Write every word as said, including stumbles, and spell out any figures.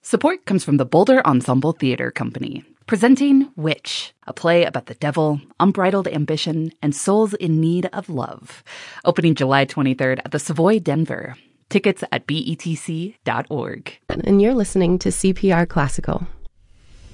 Support comes from the Boulder Ensemble Theater Company, presenting Witch, a play about the devil, unbridled ambition, and souls in need of love. Opening July twenty-third at the Savoy, Denver. Tickets at B E T C dot org. And you're listening to C P R Classical.